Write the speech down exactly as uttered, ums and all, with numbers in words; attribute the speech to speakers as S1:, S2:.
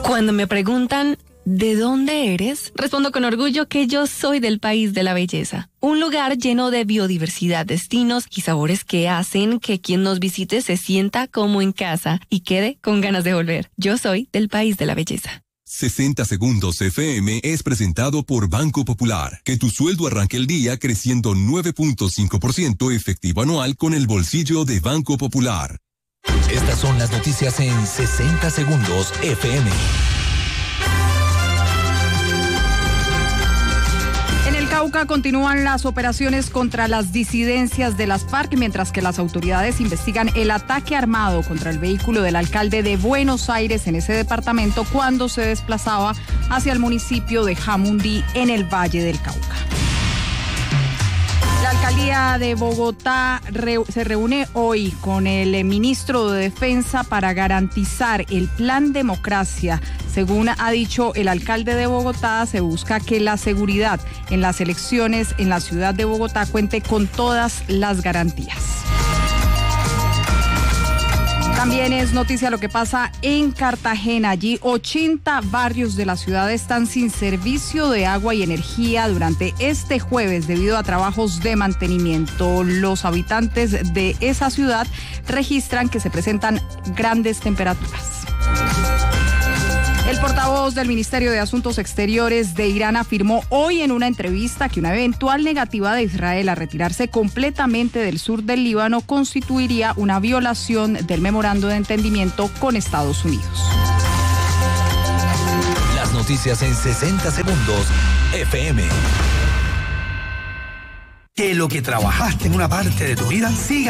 S1: Cuando me preguntan, ¿de dónde eres? Respondo con orgullo que yo soy del país de la belleza. Un lugar lleno de biodiversidad, destinos y sabores que hacen que quien nos visite se sienta como en casa y quede con ganas de volver. Yo soy del país de la belleza.
S2: sesenta Segundos F M es presentado por Banco Popular. Que tu sueldo arranque el día creciendo nueve punto cinco por ciento efectivo anual con el bolsillo de Banco Popular.
S3: Estas son las noticias en sesenta Segundos F M.
S4: En el Cauca continúan las operaciones contra las disidencias de las FARC, mientras que las autoridades investigan el ataque armado contra el vehículo del alcalde de Buenos Aires en ese departamento cuando se desplazaba hacia el municipio de Jamundí en el Valle del Cauca. La alcaldía de Bogotá re- se reúne hoy con el ministro de Defensa para garantizar el plan democracia. Según ha dicho el alcalde de Bogotá, se busca que la seguridad en las elecciones en la ciudad de Bogotá cuente con todas las garantías. También es noticia lo que pasa en Cartagena. Allí ochenta barrios de la ciudad están sin servicio de agua y energía durante este jueves debido a trabajos de mantenimiento. Los habitantes de esa ciudad registran que se presentan grandes temperaturas. El portavoz del Ministerio de Asuntos Exteriores de Irán afirmó hoy en una entrevista que una eventual negativa de Israel a retirarse completamente del sur del Líbano constituiría una violación del memorando de entendimiento con Estados Unidos.
S3: Las noticias en sesenta Segundos F M.
S5: Que lo que trabajaste en una parte de tu vida siga